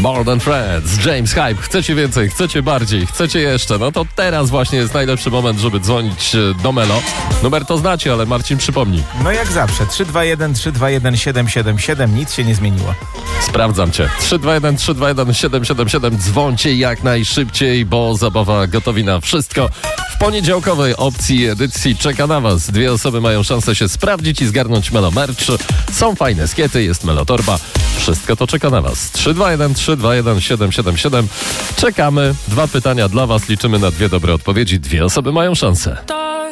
More Than Friends, James Hype. Chcecie więcej, chcecie bardziej, chcecie jeszcze? No to teraz właśnie jest najlepszy moment, żeby dzwonić do Melo. Numer to znacie, ale Marcin przypomni. No jak zawsze, 321-321-777, nic się nie zmieniło. Sprawdzam cię. 321-321-777. Dzwońcie jak najszybciej, bo zabawa gotowi na wszystko. W poniedziałkowej opcji edycji czeka na was. 2 osoby mają szansę się sprawdzić i zgarnąć Melo Merch. Są fajne skiety, jest Melo Torba. Wszystko to czeka na was. 321-321-777. Czekamy. 2 pytania dla was. Liczymy na 2 dobre odpowiedzi. 2 osoby mają szansę.